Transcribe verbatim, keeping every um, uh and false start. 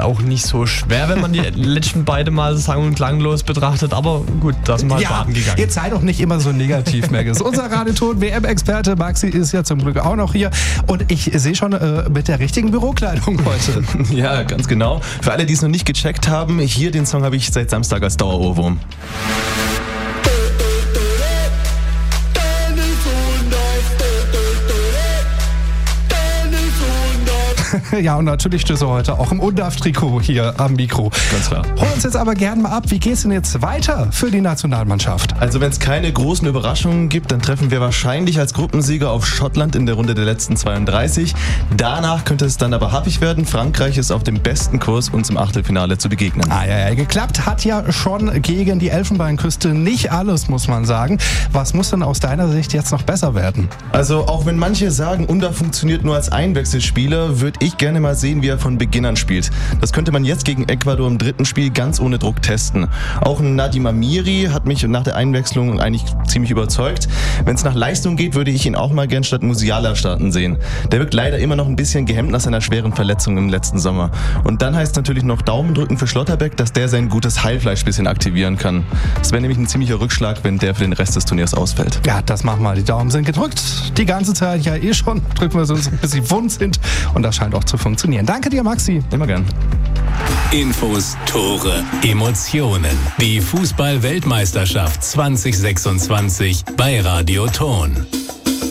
auch nicht so schwer, wenn man die letzten beide Mal sang- und klanglos betrachtet. Aber gut, da sind wir halt Ja, baden gegangen. jetzt sei doch nicht immer so negativ, Merges. Unser Radioton-W M-Experte Maxi ist ja zum Glück auch noch hier. Und ich sehe schon äh, mit der richtigen Bürokleidung heute. Ja, ganz genau. Für alle, die es noch nicht gecheckt haben, hier den Song habe ich seit Samstag als Dauerohrwurm. Ja, und natürlich stößt er heute auch im U N D A F-Trikot hier am Mikro. Ganz klar. Hol uns jetzt aber gerne mal ab, wie geht's denn jetzt weiter für die Nationalmannschaft? Also wenn es keine großen Überraschungen gibt, dann treffen wir wahrscheinlich als Gruppensieger auf Schottland in der Runde der letzten zweiunddreißig. Danach könnte es dann aber happig werden. Frankreich ist auf dem besten Kurs, uns im Achtelfinale zu begegnen. Ah, ja, ja, geklappt hat ja schon gegen die Elfenbeinküste nicht alles, muss man sagen. Was muss denn aus deiner Sicht jetzt noch besser werden? Also auch wenn manche sagen, U N D A funktioniert nur als Einwechselspieler, würde ich gerne mal sehen, wie er von Beginn an spielt. Das könnte man jetzt gegen Ecuador im dritten Spiel ganz ohne Druck testen. Auch Nadim Amiri hat mich nach der Einwechslung eigentlich ziemlich überzeugt. Wenn es nach Leistung geht, würde ich ihn auch mal gern statt Musiala starten sehen. Der wirkt leider immer noch ein bisschen gehemmt nach seiner schweren Verletzung im letzten Sommer. Und dann heißt natürlich noch Daumen drücken für Schlotterbeck, dass der sein gutes Heilfleisch ein bisschen aktivieren kann. Das wäre nämlich ein ziemlicher Rückschlag, wenn der für den Rest des Turniers ausfällt. Ja, das machen wir. Die Daumen sind gedrückt. Die ganze Zeit ja eh schon. Drücken wir so, bis sie wund sind. Und das scheint auch zu funktionieren. Danke dir, Maxi. Immer gern. Infos, Tore, Emotionen. Die Fußball-Weltmeisterschaft zwanzig sechsundzwanzig bei Radio Ton.